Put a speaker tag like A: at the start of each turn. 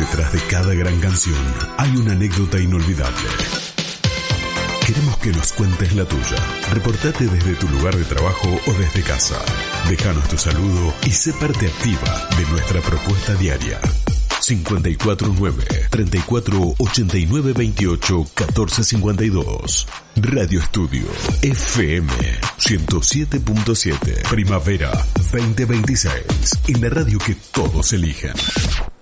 A: Detrás de cada gran canción hay una anécdota inolvidable. Queremos que nos cuentes la tuya. Reportate desde tu lugar de trabajo o desde casa. Déjanos tu saludo y sé parte activa de nuestra propuesta diaria. 549-3489-28-1452. Radio Estudio FM 107.7. Primavera 2026. En la radio que todos eligen.